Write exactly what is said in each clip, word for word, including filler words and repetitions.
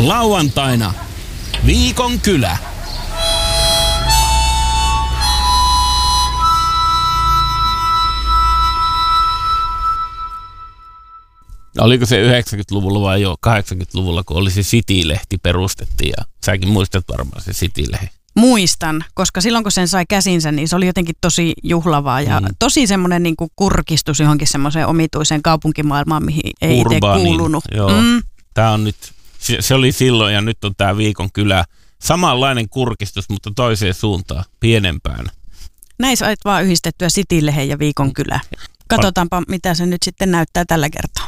Lauantaina Viikon kylä. Oliko se yhdeksänkymmentäluvulla vai jo kahdeksankymmentäluvulla, kun oli se City-lehti perustettiin ja säkin muistat varmaan se City-lehti. Muistan, koska silloin kun sen sai käsinsä, niin se oli jotenkin tosi juhlavaa ja mm. tosi semmoinen niin kuin kurkistus johonkin semmoiseen omituiseen kaupunkimaailmaan, mihin ei itse kuulunut. Joo. Mm. Tää on nyt, se, se oli silloin ja nyt on tää Viikon kylä. Samanlainen kurkistus, mutta toiseen suuntaan, pienempään. Näin sait vaan yhdistettyä City-lehden ja Viikon kylä. Katsotaanpa, mitä se nyt sitten näyttää tällä kertaa.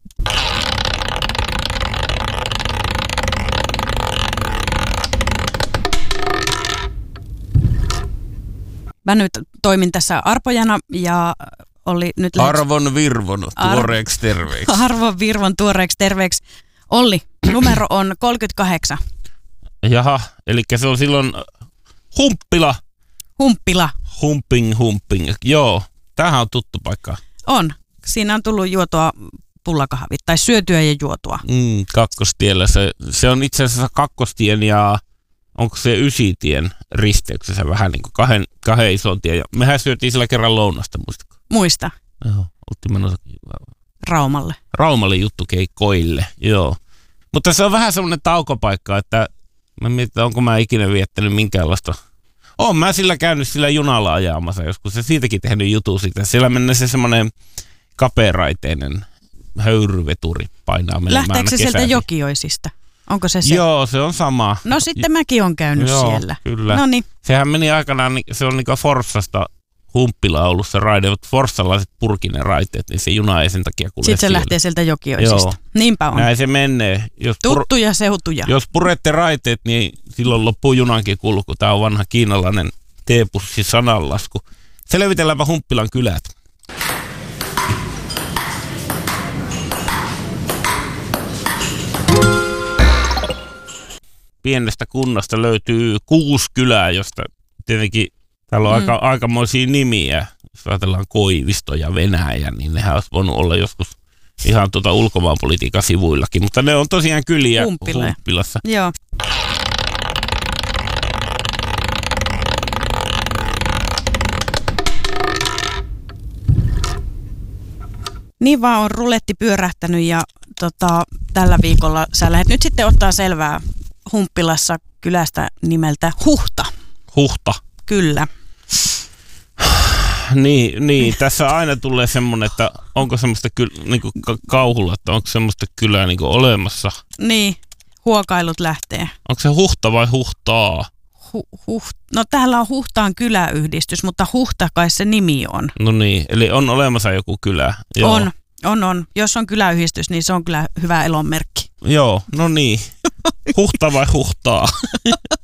Mä nyt toimin tässä arpojana ja oli nyt... Arvon Virvon tuoreeksi terveeksi. Arvon Virvon tuoreeksi terveeksi. Olli, numero on kolmekymmentäkahdeksan. Jaha, eli se on silloin Humppila. Humppila. Humping, humping. Joo, tämähän on tuttu paikka. On. Siinä on tullut juotua pullakahvit tai syötyä ja juotua. Mm, kakkostiellä. Se, se on itse asiassa kakkostien ja onko se ysitien risteyksessä vähän niin kuin kahden, kahden ison tien. Ja mehän syötiin sillä kerran lounasta, muistatko? Muista. Joo, oltiin menossa Raumalle. Raumalle juttukeikoille, joo. Mutta se on vähän semmoinen taukopaikka, että mä mietin, onko mä ikinä viettänyt minkäänlaista. Oon mä sillä käynyt sillä junalla ajamassa joskus ja siitäkin tehnyt jutu siitä. Siellä mennään se semmoinen kapearaiteinen höyryveturi painaa menemään. Lähteekö se sieltä Jokioisista? Onko se se? Joo, se on sama. No sitten mäkin on käynyt Joo, siellä. Kyllä. Noniin. Sehän meni aikanaan, se on niin kuin Forssasta Humppila ollut se raide, mutta forssalaiset purkinen raiteet, niin se juna ei sen takia kulje. Sitten se siellä. lähtee sieltä Jokioisista. Joo. Niinpä on. Näin se menee. Jos Tuttuja pur- seutuja. Jos purette raiteet, niin silloin loppuu junankin kulku. Tämä on vanha kiinalainen teepussi sananlasku. Selvitelläänpä Humppilan kylät. Pienestä kunnasta löytyy kuusi kylää, josta tietenkin täällä on mm. aika, aikamoisia nimiä. Jos ajatellaan Koivisto ja Venäjä, niin nehän olisi voinut olla joskus ihan tuota ulkomaanpolitiikan sivuillakin. Mutta ne on tosiaan kyliä Humppila. Humppilassa. Joo. Niin vaan on ruletti pyörähtänyt ja tota, tällä viikolla sä lähdet nyt sitten ottaa selvää Humppilassa kylästä nimeltä Huhta. Huhta. Kyllä. Niin, niin, tässä aina tulee semmoinen, että onko semmoista kyl, niinku kauhulla, että onko semmoista kylää niinku olemassa. Niin, huokailut lähtee. Onko se Huhta vai Huhtaa? Hu, huh, no täällä on Huhtaan kyläyhdistys, mutta Huhta kai se nimi on. No niin, eli on olemassa joku kylä. Joo. On, on, on. Jos on kyläyhdistys, niin se on kyllä hyvä elonmerkki. Joo, no niin. Huhta vai Huhtaa?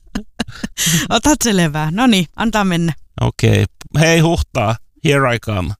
Otat selvää. No niin, antaa mennä. Okei. Okay. Hei Huhtaa, here I come.